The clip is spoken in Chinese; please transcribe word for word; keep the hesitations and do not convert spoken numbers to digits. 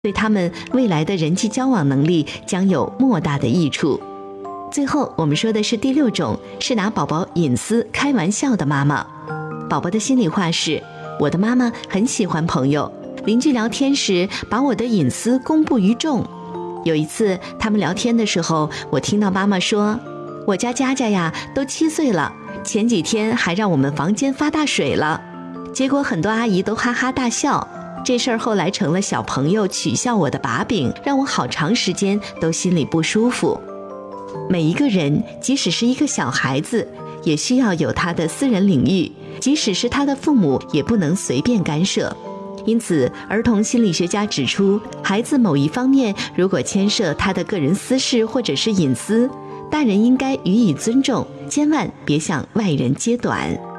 对他们未来的人际交往能力将有莫大的益处。最后我们说的是第六种，是拿宝宝隐私开玩笑的妈妈。宝宝的心里话是，我的妈妈很喜欢朋友，邻居聊天时把我的隐私公布于众。有一次他们聊天的时候，我听到妈妈说，我家佳佳呀都七岁了，前几天还让我们房间发大水了。结果很多阿姨都哈哈大笑，这事儿后来成了小朋友取笑我的把柄，让我好长时间都心里不舒服。每一个人，即使是一个小孩子，也需要有他的私人领域，即使是他的父母也不能随便干涉。因此儿童心理学家指出，孩子某一方面如果牵涉他的个人私事或者是隐私，大人应该予以尊重，千万别向外人揭短。